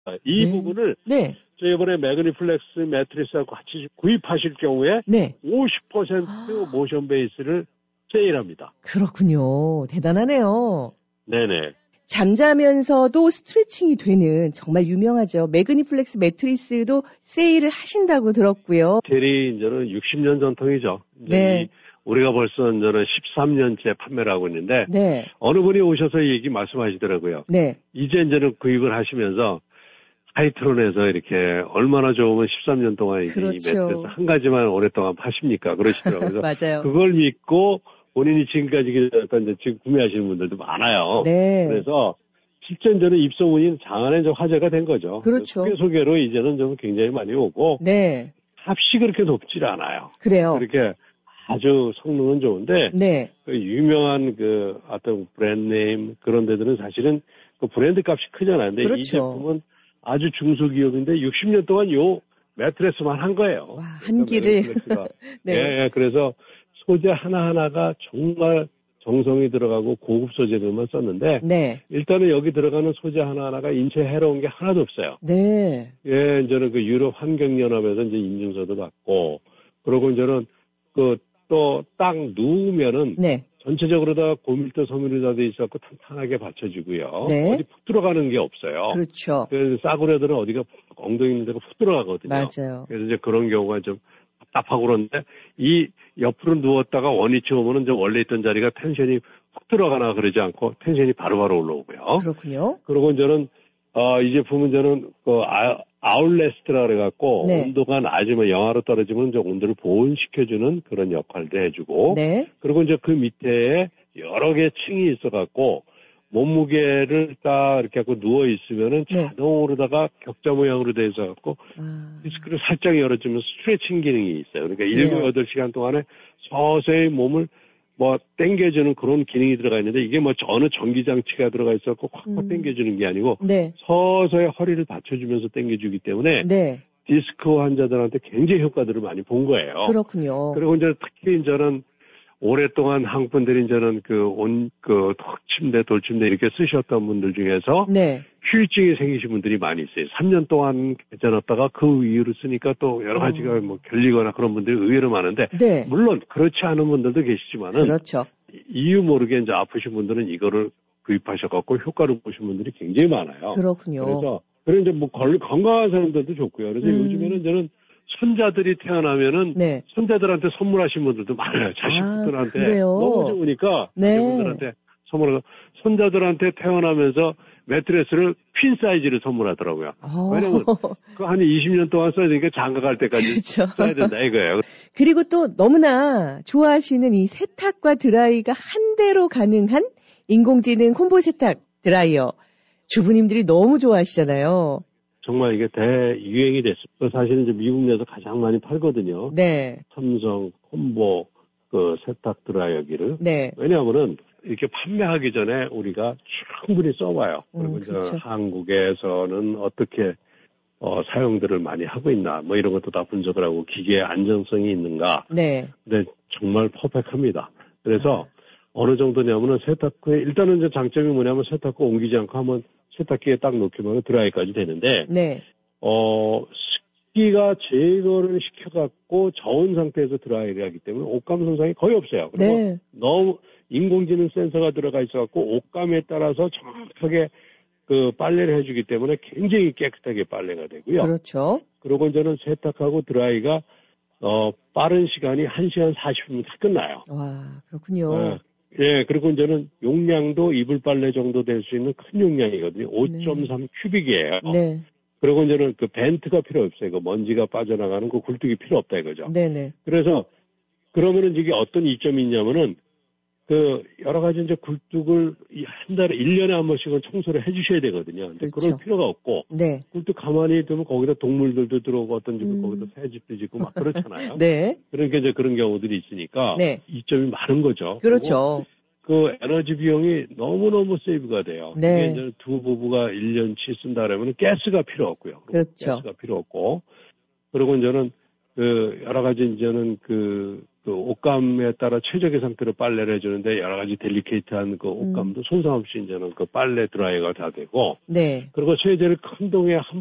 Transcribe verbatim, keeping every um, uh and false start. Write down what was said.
이 네. 부분을 네. 저 이번에 매그니플렉스 매트리스하고 같이 구입하실 경우에 네. 오십 퍼센트 모션 베이스를 세일합니다. 그렇군요. 대단하네요. 네네. 잠자면서도 스트레칭이 되는 정말 유명하죠. 매그니플렉스 매트리스도 세일을 하신다고 들었고요. 대리 이제는 육십 년 전통이죠. 이제 네. 이 우리가 벌써 이제는 십삼 년째 판매를 하고 있는데 네. 어느 분이 오셔서 이 얘기 말씀하시더라고요. 네. 이제 이제는 구입을 하시면서 하이트론에서 이렇게 얼마나 좋으면 십삼 년 동안 이제 그렇죠. 이 매트리스 한 가지만 오랫동안 파십니까? 그러시더라고요. 맞아요. 그걸 믿고 본인이 지금까지 기다렸던 이제 지금 구매하시는 분들도 많아요. 네. 그래서 실제 이제는 입소문이 장안에 좀 화제가 된 거죠. 그렇죠. 소개 소개로 이제는 좀 굉장히 많이 오고 네. 값이 그렇게 높질 않아요. 그래요. 그렇게 아주 성능은 좋은데 네. 그 유명한 그 어떤 브랜드 네임 그런 데들은 사실은 그 브랜드 값이 크잖아요. 근데 그렇죠. 이 제품은 아주 중소기업인데 육십 년 동안 요 매트리스만 한 거예요. 와, 한 끼를. 네. 예, 예, 그래서 소재 하나하나가 정말 정성이 들어가고 고급 소재들만 썼는데 네. 일단은 여기 들어가는 소재 하나하나가 인체에 해로운 게 하나도 없어요. 네. 예, 이제는 그 유럽 환경연합에서 이제 인증서도 받고 그러고 이제는 그 또 딱 누우면은 네. 전체적으로 다 고밀도 섬유로 다 돼 있어서 탄탄하게 받쳐지고요. 네. 어디 푹 들어가는 게 없어요. 그렇죠. 그래서 싸구려들은 어디가 엉덩이 있는 데가 푹 들어가거든요. 맞아요. 그래서 이제 그런 경우가 좀 답답하고 그런데 이 옆으로 누웠다가 원위치 오면은 좀 원래 있던 자리가 텐션이 푹 들어가나 그러지 않고 텐션이 바로바로 올라오고요. 그렇군요. 그리고 저는 어, 이 제품은 저는 그 아, 아울레스트라 그래갖고 네. 온도가 낮으면 영하로 떨어지면 이제 온도를 보온시켜주는 그런 역할도 해주고 네. 그리고 이제 그 밑에 여러 개 층이 있어갖고 몸무게를 딱 이렇게 하고 누워 있으면은 네. 자동으로다가 격자 모양으로 돼 있어갖고 아. 디스크를 살짝 열어주면 스트레칭 기능이 있어요. 그러니까 네. 일곱, 여덟 시간 동안에 서서히 몸을 뭐 당겨주는 그런 기능이 들어가 있는데 이게 뭐 어느 전기장치가 들어가 있어서 꽉꽉 음. 당겨주는 게 아니고 네. 서서히 허리를 받쳐주면서 당겨주기 때문에 네. 디스크 환자들한테 굉장히 효과들을 많이 본 거예요. 그렇군요. 그리고 이제 특히 이제는 오랫동안 한국 분들이 이제는 그 온, 그 턱침대, 돌침대 이렇게 쓰셨던 분들 중에서 네. 휴유증이 생기신 분들이 많이 있어요. 삼 년 동안 괜찮았다가 그 이후로 쓰니까 또 여러 가지가 어. 뭐 결리거나 그런 분들이 의외로 많은데 네. 물론 그렇지 않은 분들도 계시지만은 그렇죠. 이유 모르게 이제 아프신 분들은 이거를 구입하셔갖고 효과를 보신 분들이 굉장히 많아요. 그렇군요. 그래서 그런 이제 뭐 걸, 건강한 사람들도 좋고요. 그래서 음. 요즘에는 저는 손자들이 태어나면은 네. 손자들한테 선물하신 분들도 많아요. 자식들한테 아, 그래요? 너무 좋으니까 네. 자녀분들한테 선물을 손자들한테 태어나면서 매트리스를 퀸 사이즈를 선물하더라고요. 어. 왜냐면 그 한 이십 년 동안 써야 되니까 장가 갈 때까지 그렇죠. 써야 된다 이거예요. 그리고 또 너무나 좋아하시는 이 세탁과 드라이가 한 대로 가능한 인공지능 콤보 세탁 드라이어. 주부님들이 너무 좋아하시잖아요. 정말 이게 대유행이 됐어요. 사실은 이제 미국 내에서 가장 많이 팔거든요. 네. 삼성 콤보 그 세탁 드라이어기를. 네. 왜냐하면은 이렇게 판매하기 전에 우리가 충분히 써봐요. 그리고 음, 이제 그렇죠. 한국에서는 어떻게 어, 사용들을 많이 하고 있나 뭐 이런 것도 다 분석을 하고 기계의 안전성이 있는가. 네. 근데 정말 퍼펙트합니다. 그래서 어느 정도냐면은 세탁 후에 일단은 이제 장점이 뭐냐면 세탁 후 옮기지 않고 하면 세탁기에 딱 놓기만 드라이까지 되는데 네. 어 습기가 제거를 시켜갖고 저온 상태에서 드라이를 하기 때문에 옷감 손상이 거의 없어요. 그리고 네. 너무 인공지능 센서가 들어가 있어갖고 옷감에 따라서 정확하게 그 빨래를 해주기 때문에 굉장히 깨끗하게 빨래가 되고요. 그렇죠. 그리고 이제는 세탁하고 드라이가 어 빠른 시간이 한 시간 사십 분이면 다 끝나요. 와, 그렇군요. 예, 예, 그리고 이제는 용량도 이불 빨래 정도 될 수 있는 큰 용량이거든요. 오 점 삼 큐빅이에요. 네. 그리고 이제는 그 벤트가 필요 없어요. 그 먼지가 빠져나가는 그 굴뚝이 필요 없다 이거죠. 네네. 그래서 그러면은 이게 어떤 이점이 있냐면은 그 여러 가지 이제 굴뚝을 한 달에 일 년에 한 번씩은 청소를 해주셔야 되거든요. 근데 그렇죠. 그럴 필요가 없고 네. 굴뚝 가만히 두면 거기다 동물들도 들어오고 어떤 집은 음. 거기다 새집도 짓고 막 그렇잖아요. 네. 그러니까 이제 그런 경우들이 있으니까 네. 이점이 많은 거죠. 그렇죠. 그 에너지 비용이 너무너무 세이브가 돼요. 네. 이게 이제 두 부부가 일 년치 쓴다 그러면 가스가 필요 없고요. 그렇죠. 가스가 필요 없고. 그리고 이제는 그 여러 가지 이제는 그, 그 옷감에 따라 최적의 상태로 빨래를 해주는데 여러 가지 델리케이트한 그 옷감도 음. 손상 없이 이제는 그 빨래 드라이어가 다 되고. 네. 그리고 세제를 큰 동에 한